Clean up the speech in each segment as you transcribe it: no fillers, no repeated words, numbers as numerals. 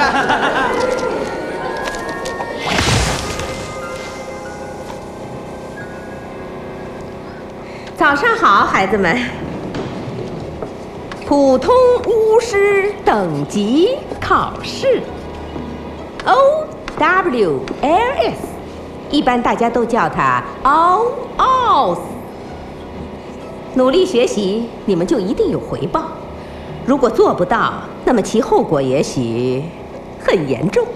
早上好，孩子们。普通巫师等级考试 ，OWLS， 一般大家都叫它 OWLS。努力学习，你们就一定有回报。如果做不到，那么其后果也许很严重。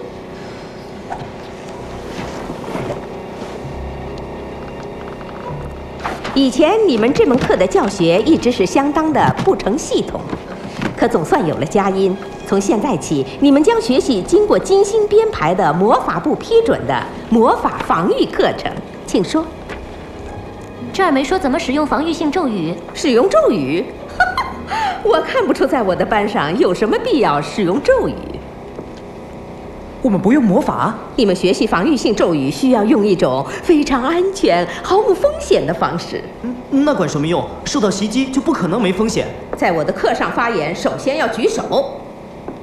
以前你们这门课的教学一直是相当的不成系统，可总算有了佳音。从现在起，你们将学习经过精心编排的魔法部批准的魔法防御课程。请说。 这儿没说怎么使用防御性咒语。 使用咒语？我看不出在我的班上有什么必要使用咒语。 我们不用魔法？ 你们学习防御性咒语需要用一种非常安全、毫无风险的方式。 那管什么用？受到袭击就不可能没风险。 在我的课上发言，首先要举手。